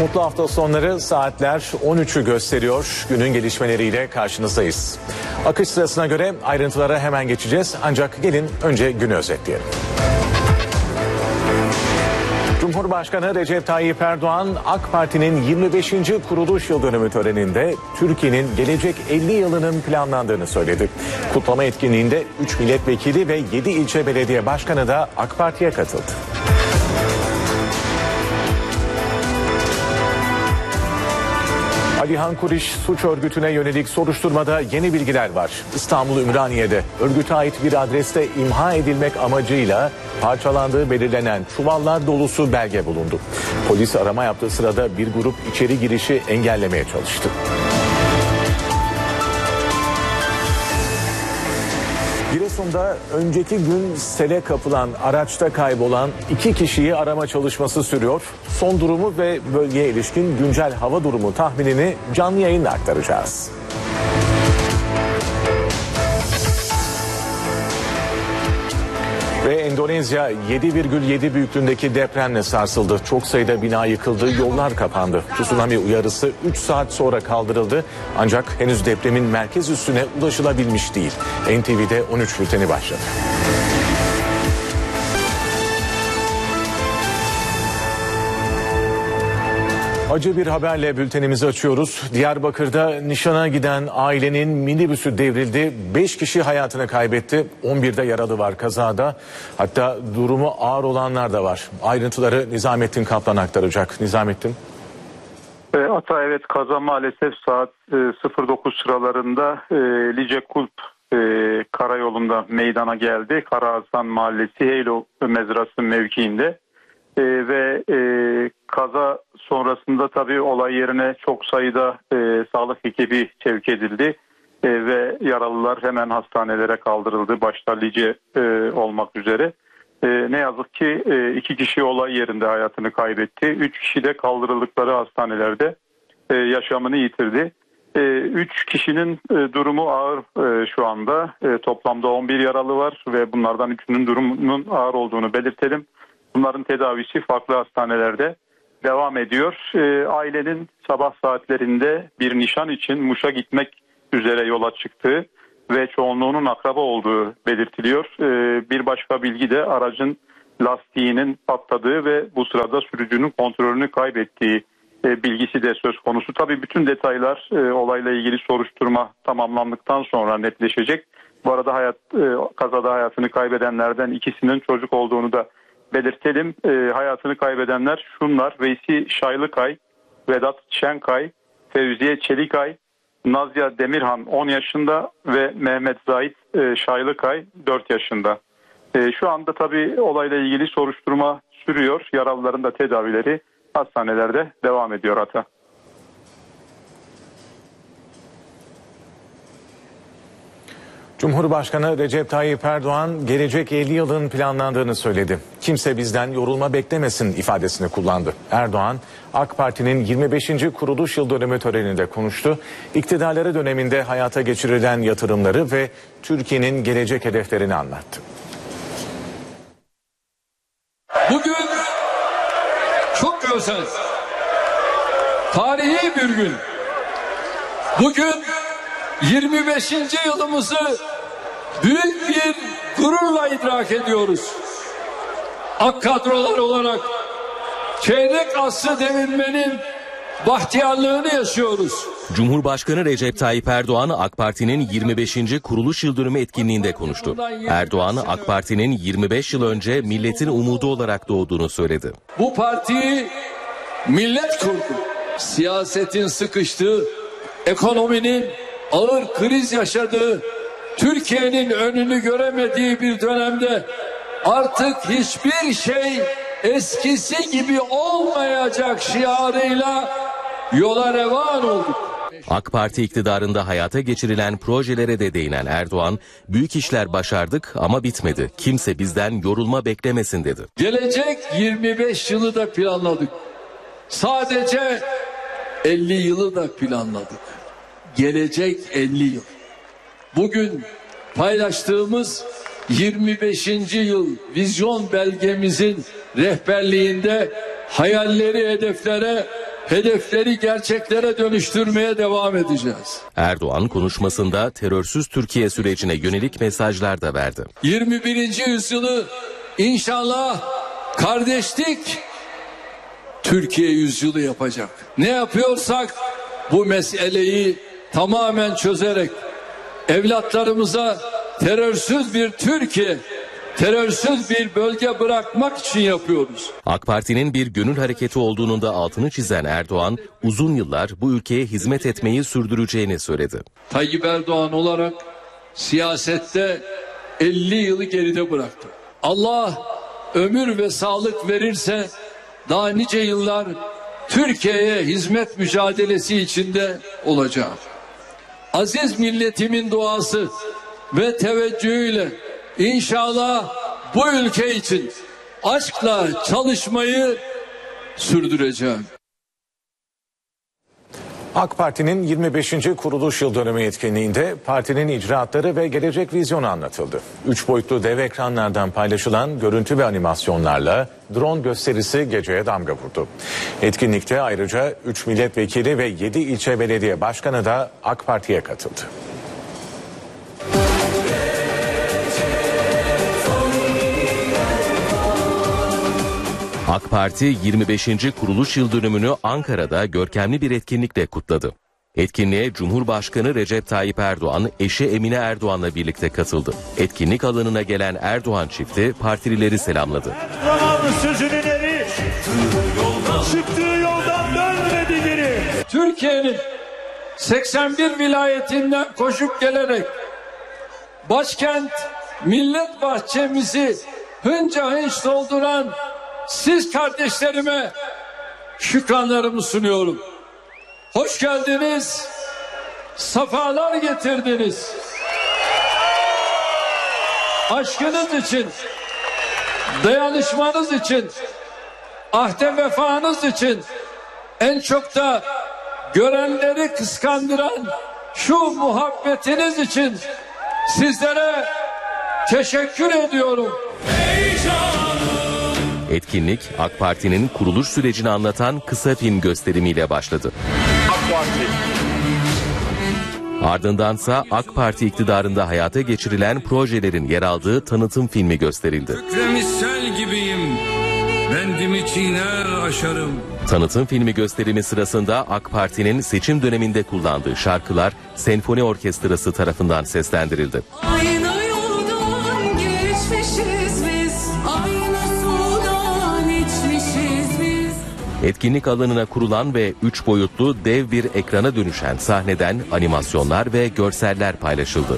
Mutlu hafta sonları, saatler 13'ü gösteriyor. Günün gelişmeleriyle karşınızdayız. Akış sırasına göre ayrıntılara hemen geçeceğiz. Ancak gelin önce günü özetleyelim. Cumhurbaşkanı Recep Tayyip Erdoğan, AK Parti'nin 25. kuruluş yıl dönümü töreninde Türkiye'nin gelecek 50 yılının planlandığını söyledi. Kutlama etkinliğinde 3 milletvekili ve 7 ilçe belediye başkanı da AK Parti'ye katıldı. Alihan Kuriş suç örgütüne yönelik soruşturmada yeni bilgiler var. İstanbul Ümraniye'de örgüte ait bir adreste imha edilmek amacıyla parçalandığı belirlenen çuvallar dolusu belge bulundu. Polis arama yaptığı sırada bir grup içeri girişi engellemeye çalıştı. Giresun'da önceki gün sele kapılan araçta kaybolan 2 kişiyi arama çalışması sürüyor. Son durumu ve bölgeye ilişkin güncel hava durumu tahminini canlı yayınla aktaracağız. Ve Endonezya 7,7 büyüklüğündeki depremle sarsıldı. Çok sayıda bina yıkıldı, yollar kapandı. Tsunami uyarısı 3 saat sonra kaldırıldı. Ancak henüz depremin merkez üssüne ulaşılabilmiş değil. NTV'de 13 bülteni başladı. Acı bir haberle bültenimizi açıyoruz. Diyarbakır'da nişana giden ailenin minibüsü devrildi. 5 kişi hayatını kaybetti. 11'de yaralı var kazada. Hatta durumu ağır olanlar da var. Ayrıntıları Nizamettin Kaplan aktaracak. Nizamettin. Ata, evet, kaza maalesef saat 09 sıralarında Lice Kulp karayolunda meydana geldi. Karahasan Mahallesi Heylo mezrası mevkiinde. Ve kaza sonrasında tabii olay yerine çok sayıda sağlık ekibi sevk edildi ve yaralılar hemen hastanelere kaldırıldı, başta Lice olmak üzere. Ne yazık ki 2 kişi olay yerinde hayatını kaybetti, 3 kişi de kaldırıldıkları hastanelerde yaşamını yitirdi. 3 kişinin durumu ağır şu anda. Toplamda 11 yaralı var ve bunlardan 3'ünün durumunun ağır olduğunu belirtelim. Bunların tedavisi farklı hastanelerde devam ediyor. Ailenin sabah saatlerinde bir nişan için Muş'a gitmek üzere yola çıktığı ve çoğunluğunun akraba olduğu belirtiliyor. Bir başka bilgi de aracın lastiğinin patladığı ve bu sırada sürücünün kontrolünü kaybettiği bilgisi de söz konusu. Tabii bütün detaylar olayla ilgili soruşturma tamamlandıktan sonra netleşecek. Bu arada kazada hayatını kaybedenlerden ikisinin çocuk olduğunu da belirtelim. Hayatını kaybedenler şunlar: Veysi Şaylıkay, Vedat Şenkay, Fevziye Çelikay, Nazya Demirhan 10 yaşında ve Mehmet Zahit Şaylıkay 4 yaşında. Şu anda tabii olayla ilgili soruşturma sürüyor. Yaralıların da tedavileri hastanelerde devam ediyor Ata. Cumhurbaşkanı Recep Tayyip Erdoğan gelecek 50 yılın planlandığını söyledi. Kimse bizden yorulma beklemesin ifadesini kullandı. Erdoğan, AK Parti'nin 25. kuruluş yıl dönümü töreninde konuştu. İktidarları döneminde hayata geçirilen yatırımları ve Türkiye'nin gelecek hedeflerini anlattı. Bugün çok özel, tarihi bir gün. Bugün 25. yılımızı büyük bir gururla idrak ediyoruz. AK kadrolar olarak çeyrek asrı devirmenin bahtiyarlığını yaşıyoruz. Cumhurbaşkanı Recep Tayyip Erdoğan AK Parti'nin 25. kuruluş yıldönümü etkinliğinde konuştu. Erdoğan, AK Parti'nin 25 yıl önce milletin umudu olarak doğduğunu söyledi. Bu partiyi millet kurdu. Siyasetin sıkıştığı, ekonominin ağır kriz yaşadığı, Türkiye'nin önünü göremediği bir dönemde artık hiçbir şey eskisi gibi olmayacak şiarıyla yola revan olduk. AK Parti iktidarında hayata geçirilen projelere de değinen Erdoğan, büyük işler başardık ama bitmedi. Kimse bizden yorulma beklemesin dedi. Gelecek 25 yılı da planladık. Sadece 50 yılı da planladık. Gelecek 50 yıl. Bugün paylaştığımız 25. yıl vizyon belgemizin rehberliğinde hayalleri hedeflere hedefleri gerçeklere dönüştürmeye devam edeceğiz. Erdoğan konuşmasında terörsüz Türkiye sürecine yönelik mesajlar da verdi. 21. yüzyılı inşallah kardeşlik Türkiye yüzyılı yapacak. Ne yapıyorsak bu meseleyi tamamen çözerek evlatlarımıza terörsüz bir Türkiye, terörsüz bir bölge bırakmak için yapıyoruz. AK Parti'nin bir gönül hareketi olduğunun da altını çizen Erdoğan, uzun yıllar bu ülkeye hizmet etmeyi sürdüreceğini söyledi. Tayyip Erdoğan olarak siyasette 50 yılı geride bıraktı. Allah ömür ve sağlık verirse daha nice yıllar Türkiye'ye hizmet mücadelesi içinde olacağım. Aziz milletimin duası ve teveccühüyle İnşallah bu ülke için aşkla çalışmayı sürdüreceğim. AK Parti'nin 25. kuruluş yıl dönümü etkinliğinde partinin icraatları ve gelecek vizyonu anlatıldı. 3 boyutlu dev ekranlardan paylaşılan görüntü ve animasyonlarla drone gösterisi geceye damga vurdu. Etkinlikte ayrıca 3 milletvekili ve 7 ilçe belediye başkanı da AK Parti'ye katıldı. AK Parti 25. kuruluş yıl dönümünü Ankara'da görkemli bir etkinlikle kutladı. Etkinliğe Cumhurbaşkanı Recep Tayyip Erdoğan, eşi Emine Erdoğan'la birlikte katıldı. Etkinlik alanına gelen Erdoğan çifti partilileri selamladı. Erdoğan'ın sözünün eri, çıktığı yoldan dönmedi geri. Türkiye'nin 81 vilayetinden koşup gelerek başkent millet bahçemizi hınca hınç dolduran siz kardeşlerime şükranlarımı sunuyorum. Hoş geldiniz, sefalar getirdiniz. Aşkınız için, dayanışmanız için, ahde vefanız için, en çok da görenleri kıskandıran şu muhabbetiniz için sizlere teşekkür ediyorum. Etkinlik, AK Parti'nin kuruluş sürecini anlatan kısa film gösterimiyle başladı. Ardındansa AK Parti iktidarında hayata geçirilen projelerin yer aldığı tanıtım filmi gösterildi. Misal gibiyim, bendimi çiğner aşarım. Tanıtım filmi gösterimi sırasında AK Parti'nin seçim döneminde kullandığı şarkılar senfoni orkestrası tarafından seslendirildi. Aynı yoldan geçmişiz biz, aynı sudan içmişiz biz. Etkinlik alanına kurulan ve 3 boyutlu dev bir ekrana dönüşen sahneden animasyonlar ve görseller paylaşıldı.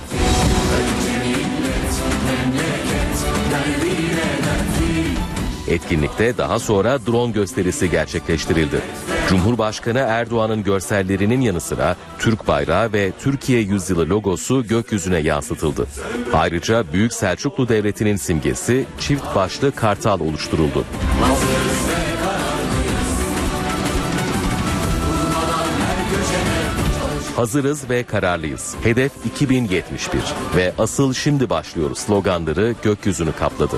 Etkinlikte daha sonra drone gösterisi gerçekleştirildi. Cumhurbaşkanı Erdoğan'ın görsellerinin yanı sıra Türk bayrağı ve Türkiye Yüzyılı logosu gökyüzüne yansıtıldı. Ayrıca Büyük Selçuklu Devleti'nin simgesi çift başlı kartal oluşturuldu. Hazırız ve kararlıyız. Hedef 2071 ve asıl şimdi başlıyoruz sloganları gökyüzünü kapladı.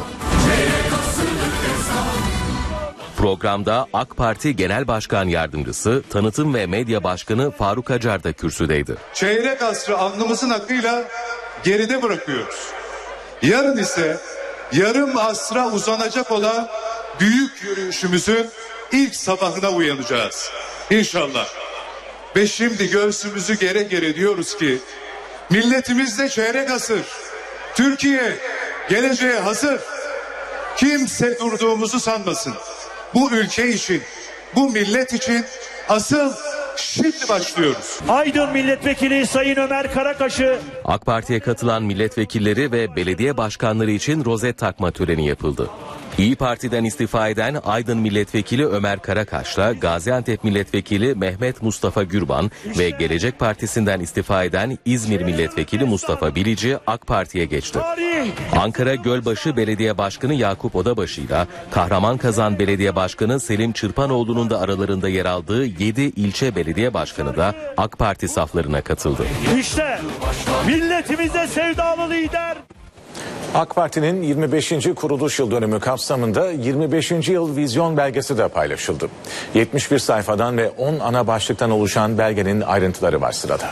Programda AK Parti Genel Başkan Yardımcısı, Tanıtım ve Medya Başkanı Faruk Acar da kürsüdeydi. Çeyrek asrı alnımızın akıyla geride bırakıyoruz. Yarın ise yarım asra uzanacak olan büyük yürüyüşümüzün ilk sabahına uyanacağız. İnşallah. Ve şimdi göğsümüzü gere gere diyoruz ki milletimizde çeyrek asır, Türkiye geleceğe hazır. Kimse durduğumuzu sanmasın. Bu ülke için, bu millet için asıl şimdi başlıyoruz. Aydın Milletvekili Sayın Ömer Karakaş'ı AK Parti'ye katılan milletvekilleri ve belediye başkanları için rozet takma töreni yapıldı. İyi Parti'den istifa eden Aydın Milletvekili Ömer Karakaş'la Gaziantep Milletvekili Mehmet Mustafa Gürban ve Gelecek Partisi'nden istifa eden İzmir Milletvekili Mustafa Bilici AK Parti'ye geçti. Ankara Gölbaşı Belediye Başkanı Yakup Odabaşı'yla Kahramanmaraş Belediye Başkanı Selim Çırpanoğlu'nun da aralarında yer aldığı 7 ilçe belediye başkanı da AK Parti saflarına katıldı. işte milletimize sevdalı lider. AK Parti'nin 25. kuruluş yıl dönümü kapsamında 25. yıl vizyon belgesi de paylaşıldı. 71 sayfadan ve 10 ana başlıktan oluşan belgenin ayrıntıları var sırada.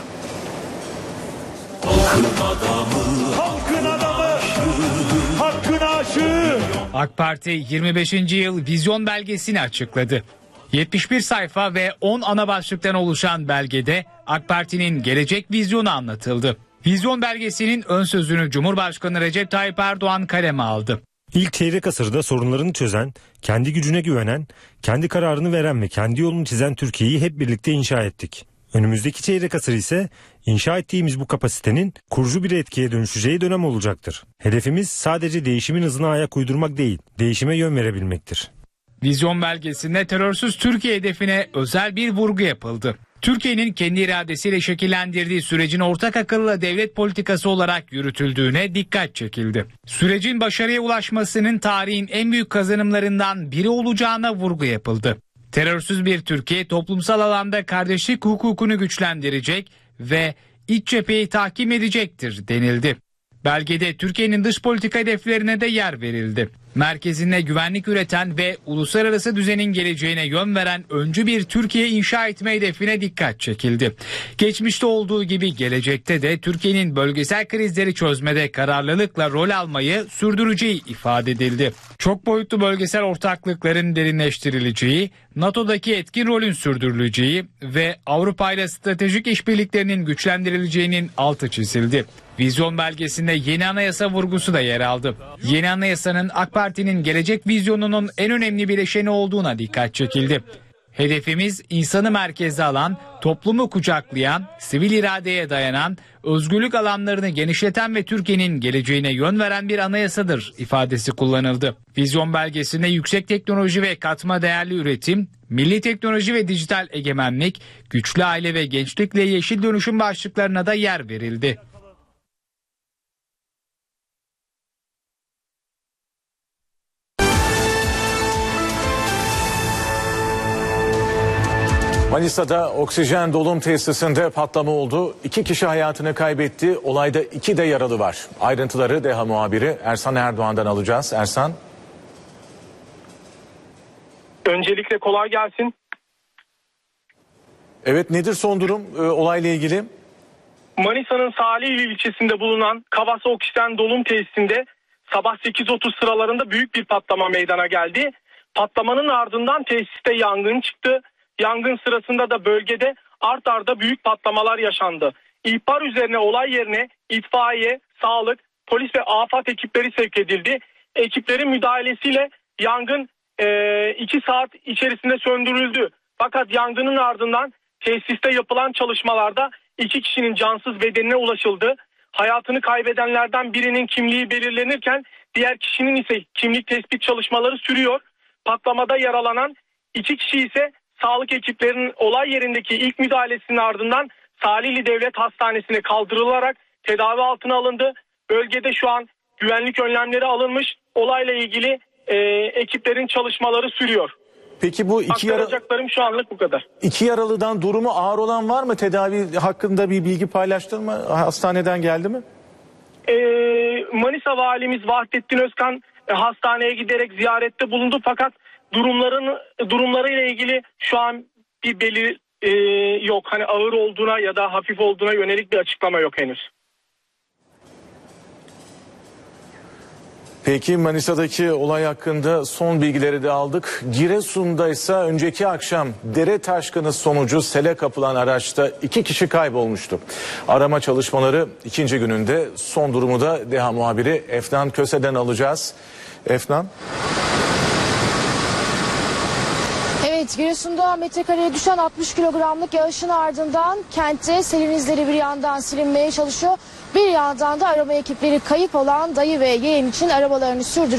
Halkın adamı, hakkın aşığı. AK Parti 25. yıl vizyon belgesini açıkladı. 71 sayfa ve 10 ana başlıktan oluşan belgede AK Parti'nin gelecek vizyonu anlatıldı. Vizyon belgesinin ön sözünü Cumhurbaşkanı Recep Tayyip Erdoğan kaleme aldı. İlk çeyrek asırda sorunlarını çözen, kendi gücüne güvenen, kendi kararını veren ve kendi yolunu çizen Türkiye'yi hep birlikte inşa ettik. Önümüzdeki çeyrek asır ise inşa ettiğimiz bu kapasitenin kurucu bir etkiye dönüşeceği dönem olacaktır. Hedefimiz sadece değişimin hızına ayak uydurmak değil, değişime yön verebilmektir. Vizyon belgesinde terörsüz Türkiye hedefine özel bir vurgu yapıldı. Türkiye'nin kendi iradesiyle şekillendirdiği sürecin ortak akılla devlet politikası olarak yürütüldüğüne dikkat çekildi. Sürecin başarıya ulaşmasının tarihin en büyük kazanımlarından biri olacağına vurgu yapıldı. Terörsüz bir Türkiye toplumsal alanda kardeşlik hukukunu güçlendirecek ve iç cepheyi tahkim edecektir denildi. Belgede Türkiye'nin dış politika hedeflerine de yer verildi. Merkezinde güvenlik üreten ve uluslararası düzenin geleceğine yön veren öncü bir Türkiye inşa etme hedefine dikkat çekildi. Geçmişte olduğu gibi gelecekte de Türkiye'nin bölgesel krizleri çözmede kararlılıkla rol almayı sürdüreceği ifade edildi. Çok boyutlu bölgesel ortaklıkların derinleştirileceği, NATO'daki etkin rolün sürdürüleceği ve Avrupa ile stratejik işbirliklerinin güçlendirileceğinin altı çizildi. Vizyon belgesinde yeni anayasa vurgusu da yer aldı. Yeni anayasanın AK Parti'nin gelecek vizyonunun en önemli bileşeni olduğuna dikkat çekildi. Hedefimiz insanı merkeze alan, toplumu kucaklayan, sivil iradeye dayanan, özgürlük alanlarını genişleten ve Türkiye'nin geleceğine yön veren bir anayasadır ifadesi kullanıldı. Vizyon belgesinde yüksek teknoloji ve katma değerli üretim, milli teknoloji ve dijital egemenlik, güçlü aile ve gençlikle yeşil dönüşüm başlıklarına da yer verildi. Manisa'da oksijen dolum tesisinde patlama oldu. 2 kişi hayatını kaybetti. Olayda 2 de yaralı var. Ayrıntıları DEHA muhabiri Ersan Erdoğan'dan alacağız. Ersan. Öncelikle kolay gelsin. Evet, nedir son durum olayla ilgili? Manisa'nın Salihli ilçesinde bulunan Kavas Oksijen Dolum Tesisinde sabah 8:30 sıralarında büyük bir patlama meydana geldi. Patlamanın ardından tesiste yangın çıktı. Yangın sırasında da bölgede art arda büyük patlamalar yaşandı. İhbar üzerine olay yerine itfaiye, sağlık, polis ve AFAD ekipleri sevk edildi. Ekiplerin müdahalesiyle yangın 2 saat içerisinde söndürüldü. Fakat yangının ardından tesiste yapılan çalışmalarda 2 kişinin cansız bedenine ulaşıldı. Hayatını kaybedenlerden birinin kimliği belirlenirken diğer kişinin ise kimlik tespit çalışmaları sürüyor. Patlamada yaralanan 2 kişi ise sağlık ekiplerinin olay yerindeki ilk müdahalesinin ardından Salihli Devlet Hastanesi'ne kaldırılarak tedavi altına alındı. Bölgede şu an güvenlik önlemleri alınmış. Olayla ilgili ekiplerin çalışmaları sürüyor. Peki bu aktaracaklarım şu anlık bu kadar. 2 yaralıdan durumu ağır olan var mı? Tedavi hakkında bir bilgi paylaştın mı? Hastaneden geldi mi? Manisa Valimiz Vahdettin Özkan hastaneye giderek ziyarette bulundu fakat durumlarıyla ilgili şu an bir belirti yok. Hani ağır olduğuna ya da hafif olduğuna yönelik bir açıklama yok henüz. Peki Manisa'daki olay hakkında son bilgileri de aldık. Giresun'da ise önceki akşam dere taşkını sonucu sele kapılan araçta 2 kişi kaybolmuştu. Arama çalışmaları 2. gününde, son durumu da DEHA muhabiri Efnan Köse'den alacağız. Efnan. Evet, Giresun'da metrekareye düşen 60 kilogramlık yağışın ardından kentte selin izleri bir yandan silinmeye çalışıyor. Bir yandan da arama ekipleri kayıp olan dayı ve yeğen için arabalarını sürdürüyor.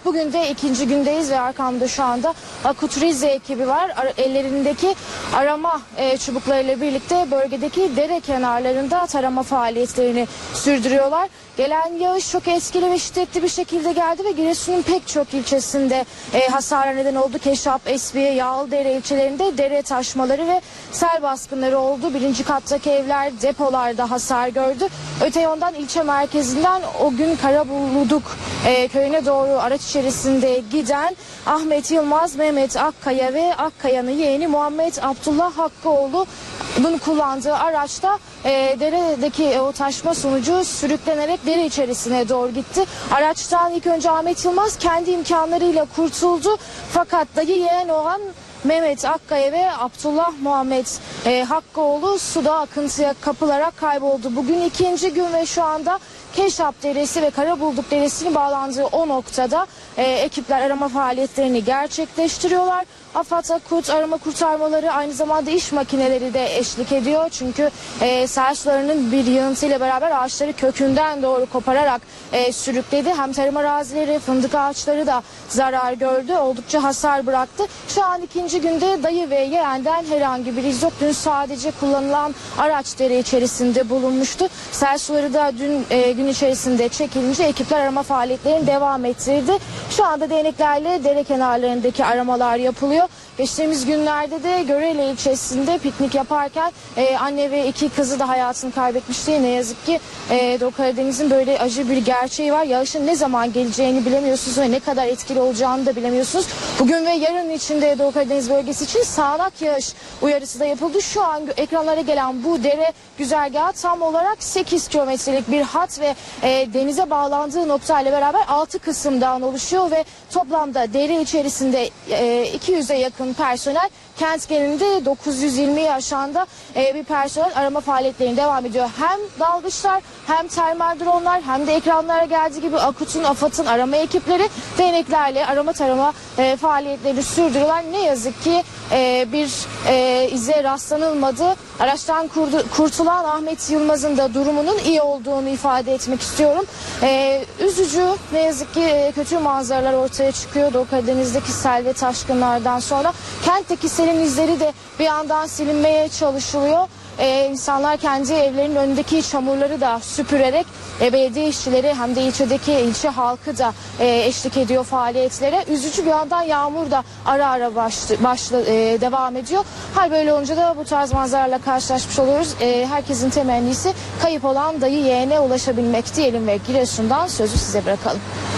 Bugün de ikinci gündeyiz ve arkamda şu anda Akut Rize ekibi var. Ellerindeki arama çubuklarıyla birlikte bölgedeki dere kenarlarında tarama faaliyetlerini sürdürüyorlar. Gelen yağış çok etkili ve şiddetli bir şekilde geldi ve Giresun'un pek çok ilçesinde hasara neden oldu. Keşap, Esbiye, Yağlıdere ilçelerinde dere taşmaları ve sel baskınları oldu. Birinci kattaki evler, depolarda hasar gördü. Öte yandan ilçe merkezinden o gün Karabuluduk köyüne doğru araç içerisinde giden Ahmet Yılmaz, Mehmet Akkaya ve Akkaya'nın yeğeni Muhammed Abdullah Hakkıoğlu'nun kullandığı araçta deredeki o taşma sonucu sürüklenerek dere içerisine doğru gitti. Araçtan ilk önce Ahmet Yılmaz kendi imkanlarıyla kurtuldu. Fakat dayı yeğen olan Mehmet Akkaya ve Abdullah Muhammed Hakkıoğlu suda akıntıya kapılarak kayboldu. Bugün ikinci gün ve şu anda Keşap Deresi ve Karabulduk Deresi'nin bağlandığı o noktada ekipler arama faaliyetlerini gerçekleştiriyorlar. AFAD, Akut arama kurtarmaları aynı zamanda iş makineleri de eşlik ediyor. Çünkü sel sularının bir yığıntıyla beraber ağaçları kökünden doğru kopararak sürükledi. Hem tarım arazileri, fındık ağaçları da zarar gördü. Oldukça hasar bıraktı. Şu an ikinci günde dayı ve yeğenden herhangi bir iz yok. Dün sadece kullanılan araç dere içerisinde bulunmuştu. Sel suları da dün gün içerisinde çekilince ekipler arama faaliyetlerini devam ettirdi. Şu anda değneklerle dere kenarlarındaki aramalar yapılıyor. Geçtiğimiz günlerde de Görele ilçesinde piknik yaparken anne ve iki kızı da hayatını kaybetmişti. Ne yazık ki Doğu Karadeniz'in böyle acı bir gerçeği var. Yağışın ne zaman geleceğini bilemiyorsunuz ve ne kadar etkili olacağını da bilemiyorsunuz. Bugün ve yarın içinde Doğu Karadeniz bölgesi için sağanak yağış uyarısı da yapıldı. Şu an ekranlara gelen bu dere güzergahı tam olarak 8 kilometrelik bir hat ve denize bağlandığı noktayla beraber 6 kısımdan oluşuyor ve toplamda dere içerisinde 200'e yakın personel, kent genelinde 920'yi aşan da bir personel arama faaliyetlerine devam ediyor. Hem dalgıçlar hem termal dronlar hem de ekranlara geldiği gibi Akut'un, AFAD'ın arama ekipleri değneklerle arama tarama faaliyetlerini sürdürüyorlar. Ne yazık ki bir ize rastlanılmadı. Araçtan kurtulan Ahmet Yılmaz'ın da durumunun iyi olduğunu ifade etmek istiyorum. Üzücü, ne yazık ki kötü manzaralar ortaya çıkıyor Doğu Karadeniz'deki sel ve taşkınlardan sonra. Kentteki selin izleri de bir yandan silinmeye çalışılıyor. İnsanlar kendi evlerinin önündeki çamurları da süpürerek belediye işçileri hem de ilçe halkı da eşlik ediyor faaliyetlere. Üzücü, bir yandan yağmur da ara ara devam ediyor. Hal böyle olunca da bu tarz manzaralarla karşılaşmış oluyoruz. Herkesin temennisi kayıp olan dayı yeğene ulaşabilmek diyelim ve Giresun'dan sözü size bırakalım.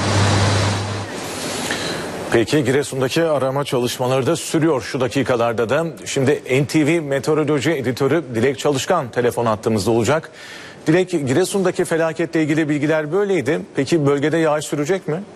Peki Giresun'daki arama çalışmaları da sürüyor şu dakikalarda da. Şimdi NTV Meteoroloji Editörü Dilek Çalışkan telefon hattımızda olacak. Dilek, Giresun'daki felaketle ilgili bilgiler böyleydi. Peki bölgede yağış sürecek mi?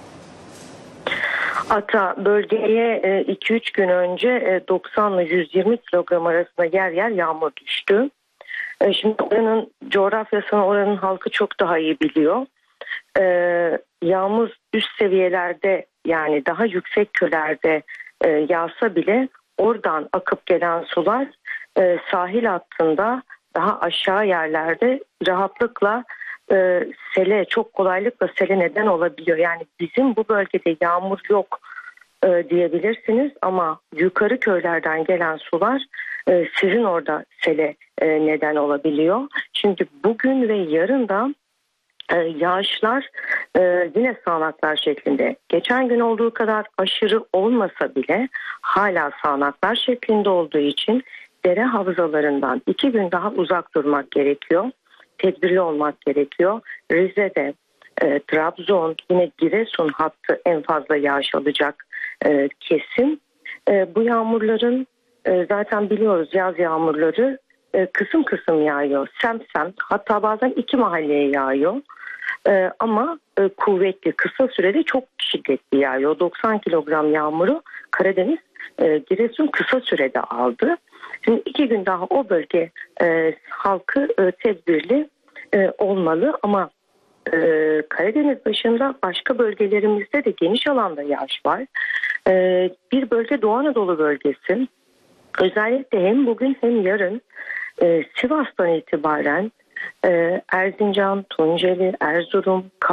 Hatta bölgeye 2-3 gün önce 90 ile 120 kilogram arasında yer yer yağmur düştü. Şimdi oranın coğrafyasını oranın halkı çok daha iyi biliyor. Yağmur üst seviyelerde, yani daha yüksek köylerde yağsa bile oradan akıp gelen sular sahil hattında daha aşağı yerlerde rahatlıkla sele, çok kolaylıkla sele neden olabiliyor. Yani bizim bu bölgede yağmur yok diyebilirsiniz ama yukarı köylerden gelen sular sizin orada sele neden olabiliyor. Şimdi bugün ve yarın da yağışlar yine sağanaklar şeklinde. Geçen gün olduğu kadar aşırı olmasa bile hala sağanaklar şeklinde olduğu için dere havzalarından 2 gün daha uzak durmak gerekiyor. Tedbirli olmak gerekiyor. Rize'de, Trabzon, yine Giresun hattı en fazla yağış alacak kesim. Bu yağmurların zaten biliyoruz, yaz yağmurları kısım kısım yağıyor. Sem, hatta bazen 2 mahalleye yağıyor. Ama kuvvetli, kısa sürede çok şiddetli yağıyor. 90 kilogram yağmuru Karadeniz, Giresun kısa sürede aldı. Şimdi 2 gün daha o bölge halkı tedbirli olmalı ama Karadeniz dışında başka bölgelerimizde de geniş alanda yağış var. Bir bölge Doğu Anadolu bölgesi, özellikle hem bugün hem yarın Sivas'tan itibaren Erzincan, Tunceli, Erzurum, Kars,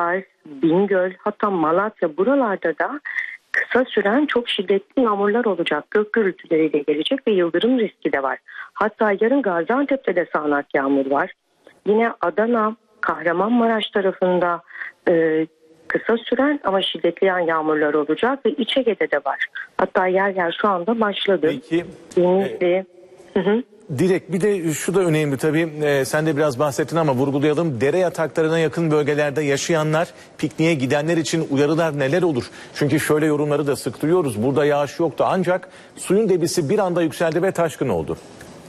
Bingöl, hatta Malatya, buralarda da kısa süren çok şiddetli yağmurlar olacak. Gök gürültüleriyle gelecek ve yıldırım riski de var. Hatta yarın Gaziantep'te de sağanak yağmur var. Yine Adana, Kahramanmaraş tarafında kısa süren ama şiddetli yağmurlar olacak ve İç Ege'de de var. Hatta yer yer şu anda başladı. Peki. Denizli. Direkt bir de şu da önemli tabii, sen de biraz bahsettin ama vurgulayalım. Dere yataklarına yakın bölgelerde yaşayanlar, pikniğe gidenler için uyarılar neler olur? Çünkü şöyle yorumları da sık duyuyoruz. Burada yağış yoktu ancak suyun debisi bir anda yükseldi ve taşkın oldu.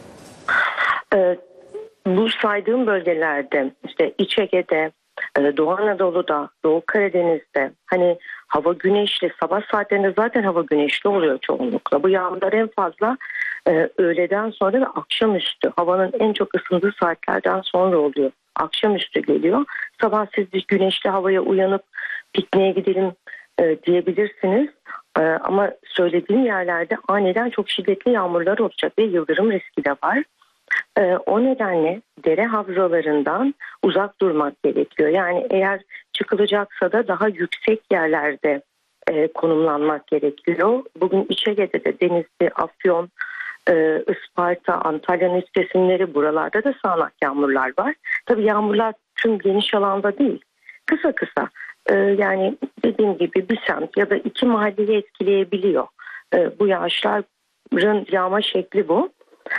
Bu saydığım bölgelerde işte İç Ege'de, Doğu Anadolu'da, Doğu Karadeniz'de hani hava güneşli, sabah saatlerinde zaten hava güneşli oluyor çoğunlukla. Bu yağmurlar en fazla öğleden sonra ve akşamüstü, havanın en çok ısındığı saatlerden sonra oluyor. Akşamüstü geliyor. Sabah siz bir güneşli havaya uyanıp pikniğe gidelim diyebilirsiniz. Ama söylediğim yerlerde aniden çok şiddetli yağmurlar olacak ve yıldırım riski de var. O nedenle dere havzalarından uzak durmak gerekiyor. Yani eğer çıkılacaksa da daha yüksek yerlerde konumlanmak gerekiyor. Bugün İç Ege'de de Denizli, Afyon, Isparta, Antalya'nın üst kesimleri, buralarda da sağanak yağmurlar var. Tabii yağmurlar tüm geniş alanda değil. Kısa kısa yani dediğim gibi bir semt ya da 2 mahalleyi etkileyebiliyor. Bu yağışların yağma şekli bu.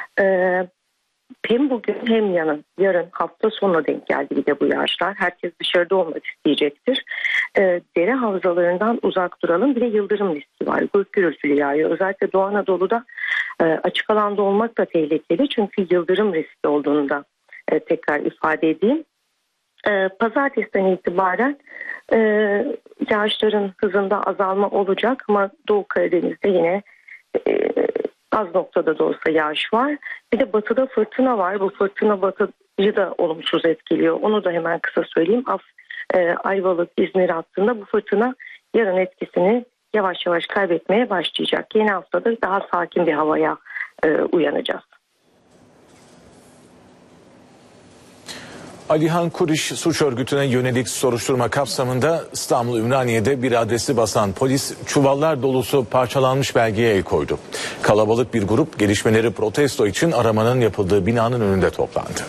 Hem bugün hem yarın hafta sonuna denk geldi bir de bu yağışlar. Herkes dışarıda olmak isteyecektir. Dere havzalarından uzak duralım. Bir de yıldırım riski var. Gök gürültülü yağıyor. Özellikle Doğu Anadolu'da açık alanda olmak da tehlikeli. Çünkü yıldırım riski olduğunu da tekrar ifade edeyim. Pazartesiden itibaren yağışların hızında azalma olacak ama Doğu Karadeniz'de yine az noktada da olsa yağış var. Bir de batıda fırtına var. Bu fırtına batıcı da olumsuz etkiliyor. Onu da hemen kısa söyleyeyim. Ayvalık, İzmir hattında bu fırtına yarın etkisini yavaş yavaş kaybetmeye başlayacak. Yeni haftada daha sakin bir havaya uyanacağız. Alihan Kuriş suç örgütüne yönelik soruşturma kapsamında İstanbul Ümraniye'de bir adresi basan polis çuvallar dolusu parçalanmış belgeye el koydu. Kalabalık bir grup gelişmeleri protesto için aramanın yapıldığı binanın önünde toplandı.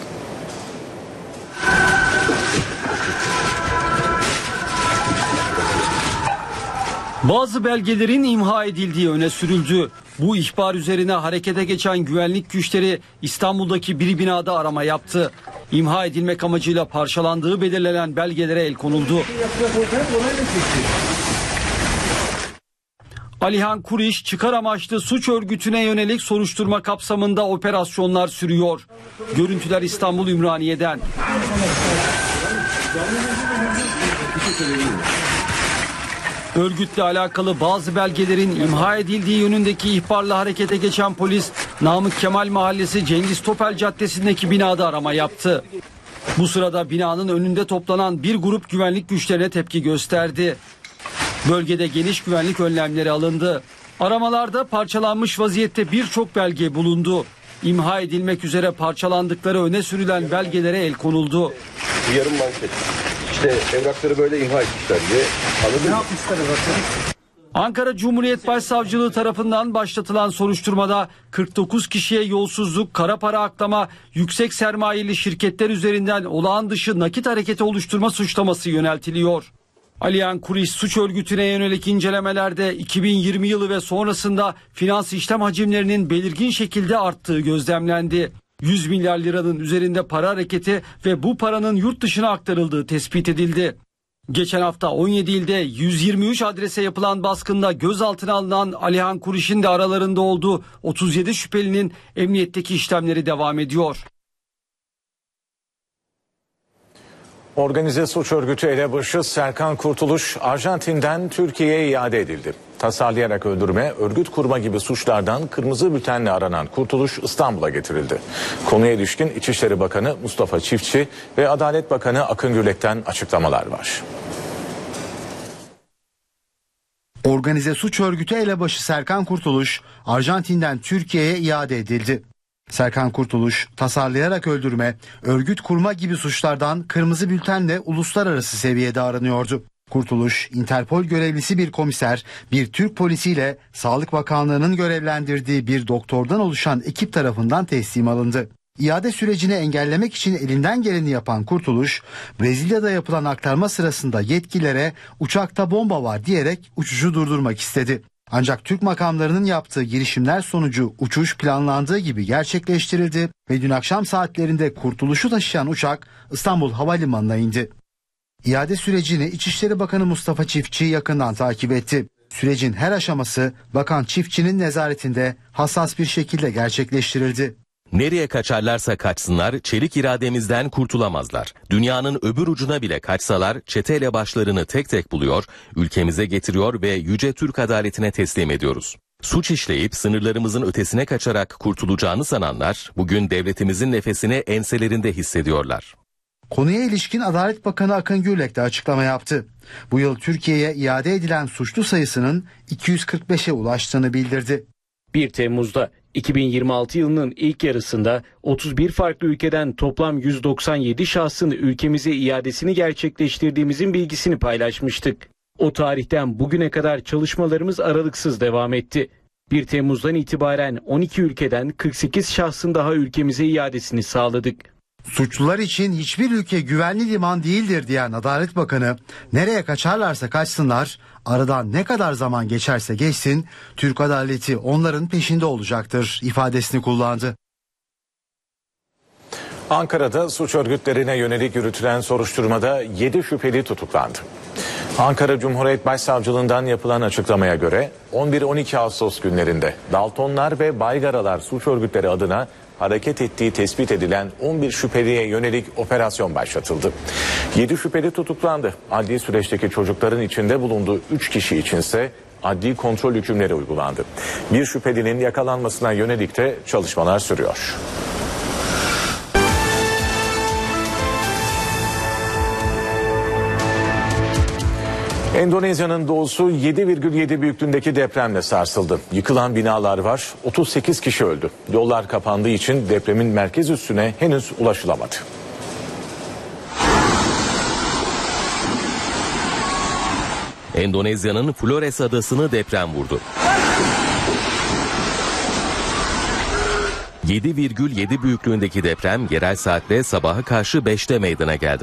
Bazı belgelerin imha edildiği öne sürüldü. Bu ihbar üzerine harekete geçen güvenlik güçleri İstanbul'daki bir binada arama yaptı. İmha edilmek amacıyla parçalandığı belirlenen belgelere el konuldu. Alihan Kuriş çıkar amaçlı suç örgütüne yönelik soruşturma kapsamında operasyonlar sürüyor. Görüntüler İstanbul Ümraniye'den. Örgütle alakalı bazı belgelerin imha edildiği yönündeki ihbarla harekete geçen polis, Namık Kemal Mahallesi Cengiz Topel Caddesi'ndeki binada arama yaptı. Bu sırada binanın önünde toplanan bir grup güvenlik güçlerine tepki gösterdi. Bölgede geniş güvenlik önlemleri alındı. Aramalarda parçalanmış vaziyette birçok belge bulundu. İmha edilmek üzere parçalandıkları öne sürülen belgelere el konuldu. Yarım manşet. İşte evrakları böyle imha etmişler diye. Anladın mı? Ankara Cumhuriyet Başsavcılığı tarafından başlatılan soruşturmada 49 kişiye yolsuzluk, kara para aklama, yüksek sermayeli şirketler üzerinden olağan dışı nakit hareketi oluşturma suçlaması yöneltiliyor. Alihan Kuriş suç örgütüne yönelik incelemelerde 2020 yılı ve sonrasında finans işlem hacimlerinin belirgin şekilde arttığı gözlemlendi. 100 milyar liranın üzerinde para hareketi ve bu paranın yurt dışına aktarıldığı tespit edildi. Geçen hafta 17 ilde 123 adrese yapılan baskında gözaltına alınan Alihan Kuriş'in de aralarında olduğu 37 şüphelinin emniyetteki işlemleri devam ediyor. Organize suç örgütü elebaşı Serkan Kurtuluş Arjantin'den Türkiye'ye iade edildi. Tasarlayarak öldürme, örgüt kurma gibi suçlardan kırmızı bültenle aranan Kurtuluş İstanbul'a getirildi. Konuya ilişkin İçişleri Bakanı Mustafa Çiftçi ve Adalet Bakanı Akın Gürlek'ten açıklamalar var. Organize suç örgütü elebaşı Serkan Kurtuluş Arjantin'den Türkiye'ye iade edildi. Serkan Kurtuluş, tasarlayarak öldürme, örgüt kurma gibi suçlardan kırmızı bültenle uluslararası seviyede aranıyordu. Kurtuluş, Interpol görevlisi bir komiser, bir Türk polisiyle Sağlık Bakanlığı'nın görevlendirdiği bir doktordan oluşan ekip tarafından teslim alındı. İade sürecini engellemek için elinden geleni yapan Kurtuluş, Brezilya'da yapılan aktarma sırasında yetkililere uçakta bomba var diyerek uçuşu durdurmak istedi. Ancak Türk makamlarının yaptığı girişimler sonucu uçuş planlandığı gibi gerçekleştirildi ve dün akşam saatlerinde Kurtuluş'u taşıyan uçak İstanbul Havalimanı'na indi. İade sürecini İçişleri Bakanı Mustafa Çiftçi yakından takip etti. Sürecin her aşaması Bakan Çiftçi'nin nezaretinde hassas bir şekilde gerçekleştirildi. Nereye kaçarlarsa kaçsınlar, çelik irademizden kurtulamazlar. Dünyanın öbür ucuna bile kaçsalar çete elebaşlarını tek tek buluyor, ülkemize getiriyor ve yüce Türk adaletine teslim ediyoruz. Suç işleyip sınırlarımızın ötesine kaçarak kurtulacağını sananlar bugün devletimizin nefesini enselerinde hissediyorlar. Konuya ilişkin Adalet Bakanı Akın Gürlek de açıklama yaptı. Bu yıl Türkiye'ye iade edilen suçlu sayısının 245'e ulaştığını bildirdi. 1 Temmuz'da 2026 yılının ilk yarısında 31 farklı ülkeden toplam 197 şahsın ülkemize iadesini gerçekleştirdiğimizin bilgisini paylaşmıştık. O tarihten bugüne kadar çalışmalarımız aralıksız devam etti. 1 Temmuz'dan itibaren 12 ülkeden 48 şahsın daha ülkemize iadesini sağladık. Suçlular için hiçbir ülke güvenli liman değildir diyen Adalet Bakanı, nereye kaçarlarsa kaçsınlar, aradan ne kadar zaman geçerse geçsin, Türk adaleti onların peşinde olacaktır ifadesini kullandı. Ankara'da suç örgütlerine yönelik yürütülen soruşturmada 7 şüpheli tutuklandı. Ankara Cumhuriyet Başsavcılığından yapılan açıklamaya göre 11-12 Ağustos günlerinde Daltonlar ve Baygaralar suç örgütleri adına hareket ettiği tespit edilen 11 şüpheliye yönelik operasyon başlatıldı. 7 şüpheli tutuklandı. Adli süreçteki çocukların içinde bulunduğu 3 kişi içinse adli kontrol hükümleri uygulandı. Bir şüphelinin yakalanmasına yönelik de çalışmalar sürüyor. Endonezya'nın doğusu 7,7 büyüklüğündeki depremle sarsıldı. Yıkılan binalar var, 38 kişi öldü. Yollar kapandığı için depremin merkez üssüne henüz ulaşılamadı. Endonezya'nın Flores adasını deprem vurdu. 7,7 büyüklüğündeki deprem yerel saatle sabaha karşı 5'te meydana geldi.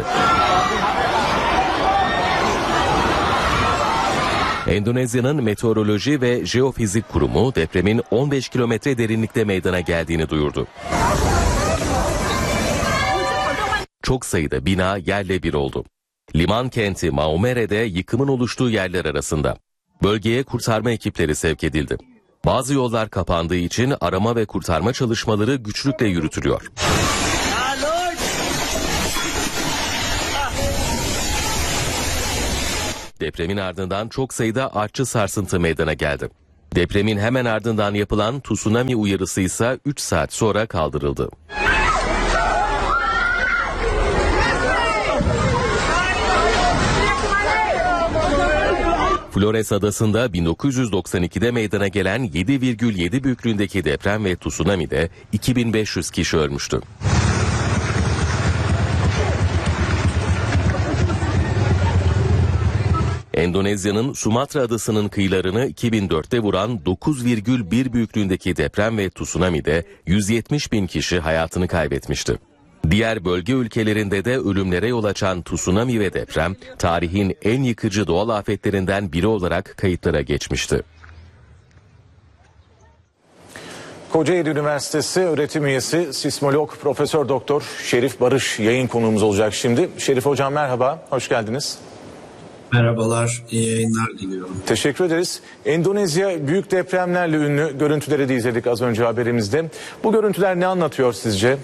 Endonezya'nın Meteoroloji ve Jeofizik Kurumu depremin 15 kilometre derinlikte meydana geldiğini duyurdu. Çok sayıda bina yerle bir oldu. Liman kenti Maumere'de yıkımın oluştuğu yerler arasında. Bölgeye kurtarma ekipleri sevk edildi. Bazı yollar kapandığı için arama ve kurtarma çalışmaları güçlükle yürütülüyor. Depremin ardından çok sayıda artçı sarsıntı meydana geldi. Depremin hemen ardından yapılan tsunami uyarısı ise 3 saat sonra kaldırıldı. Flores adasında 1992'de meydana gelen 7,7 büyüklüğündeki deprem ve tsunami'de 2500 kişi ölmüştü. Endonezya'nın Sumatra adasının kıyılarını 2004'te vuran 9,1 büyüklüğündeki deprem ve tsunami'de 170 bin kişi hayatını kaybetmişti. Diğer bölge ülkelerinde de ölümlere yol açan tsunami ve deprem tarihin en yıkıcı doğal afetlerinden biri olarak kayıtlara geçmişti. Kocaeli Üniversitesi öğretim üyesi sismolog Profesör Doktor Şerif Barış yayın konuğumuz olacak şimdi. Şerif Hocam merhaba, hoş geldiniz. Merhabalar, iyi yayınlar diliyorum. Teşekkür ederiz. Endonezya büyük depremlerle ünlü, görüntüleri de izledik az önce haberimizde. Bu görüntüler ne anlatıyor sizce?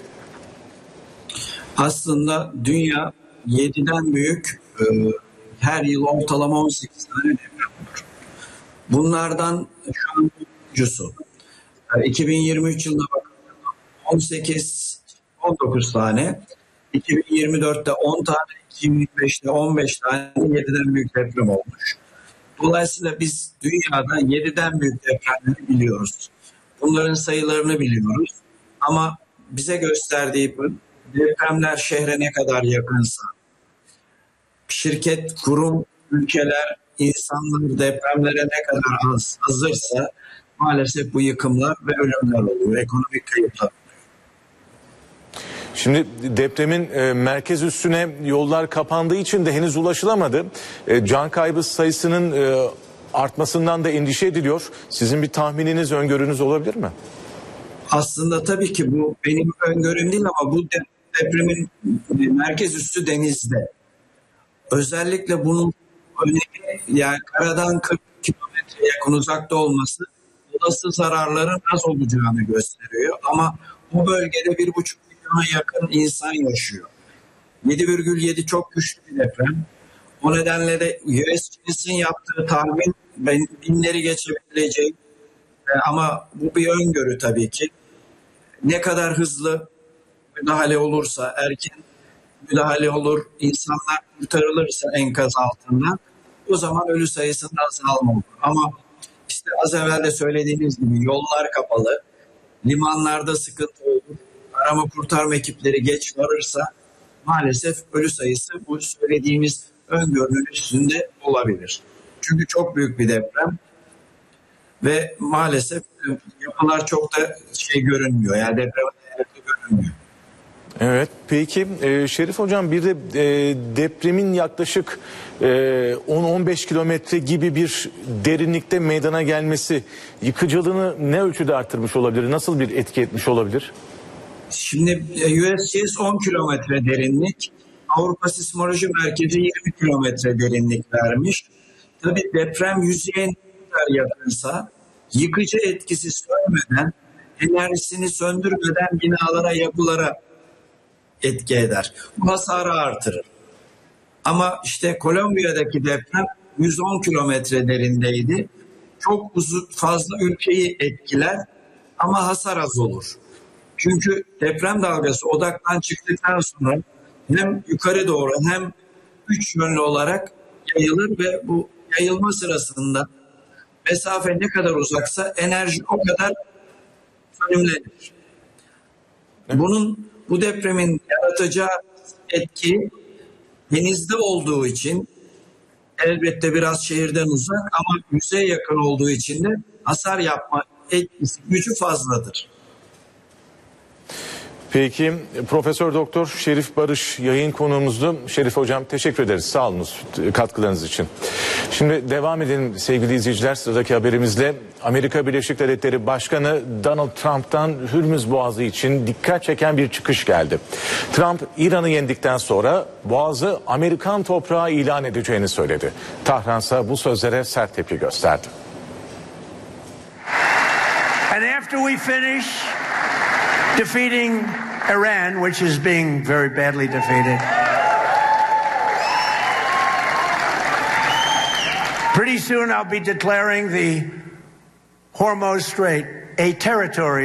Aslında dünya 7'den büyük her yıl ortalama 18 tane deprem olur. Bunlardan şu an 9'cusu. 2023 yılına bakıldığında 19 tane, 2024'te 10 tane, 2025'te 15 tane 7'den büyük deprem olmuş. Dolayısıyla biz dünyada 7'den büyük depremleri biliyoruz. Bunların sayılarını biliyoruz. Ama bize gösterdiği depremler şehre ne kadar yakınsa, şirket, kurum ülkeler, insanlar depremlere ne kadar az hazırsa maalesef bu yıkımlar ve ölümler oluyor, ekonomik kayıplar. Şimdi depremin merkez üssüne yollar kapandığı için de henüz ulaşılamadı. Can kaybı sayısının artmasından da endişe ediliyor. Sizin bir tahmininiz, öngörünüz olabilir mi? Aslında tabii ki bu benim öngörüm değil ama bu depremin merkez üssü denizde. Özellikle bunun önemi, yani karadan 40 kilometre yakın uzakta olması olası zararların az olacağını gösteriyor. Ama bu bölgede 1,5 milyona yakın insan yaşıyor. 7,7 çok güçlü bir deprem. O nedenle de USGS'in yaptığı tahmin binleri geçebileceği, ama bu bir öngörü tabii ki. Ne kadar hızlı müdahale olursa, erken müdahale olur, insanlar kurtarılırsa enkaz altından, o zaman ölü sayısında azalma olur. Ama işte az evvel de söylediğiniz gibi yollar kapalı, limanlarda sıkıntı olur, arama kurtarma ekipleri geç varırsa maalesef ölü sayısı bu söylediğimiz öngörünün üstünde olabilir. Çünkü çok büyük bir deprem ve maalesef yapılar çok da görünmüyor. Yani deprem görünmüyor. Evet, peki Şerif Hocam, bir de depremin yaklaşık 10-15 kilometre gibi bir derinlikte meydana gelmesi yıkıcılığını ne ölçüde arttırmış olabilir? Nasıl bir etki etmiş olabilir? Şimdi USGS 10 kilometre derinlik, Avrupa Sismoloji Merkezi 20 kilometre derinlik vermiş. Tabii deprem yüzeye ne kadar yakınsa yıkıcı etkisi sönmeden, enerjisini söndürmeden binalara, yapılara etki eder. Bu hasarı artırır. Ama işte Kolombiya'daki deprem 110 kilometre derindeydi. Çok fazla ülkeyi etkiler ama hasar az olur. Çünkü deprem dalgası odaktan çıktıktan sonra hem yukarı doğru hem üç yönlü olarak yayılır ve bu yayılma sırasında mesafe ne kadar uzaksa enerji o kadar sönümlenir. Bu depremin yaratacağı etki denizde olduğu için elbette biraz şehirden uzak ama yüzeye yakın olduğu için de hasar yapma etkisi, gücü fazladır. Peki Profesör Doktor Şerif Barış yayın konuğumuzdu. Şerif Hocam, teşekkür ederiz. Sağ olunuz katkılarınız için. Şimdi devam edelim sevgili izleyiciler. Sıradaki haberimizle Amerika Birleşik Devletleri Başkanı Donald Trump'tan Hürmüz Boğazı için dikkat çeken bir çıkış geldi. Trump, İran'ı yendikten sonra Boğazı Amerikan toprağı ilan edeceğini söyledi. Tahran'sa bu sözlere sert tepki gösterdi. And after we finish defeating Iran, which is being very badly defeated, pretty soon I'll be declaring the Hormuz Strait a territory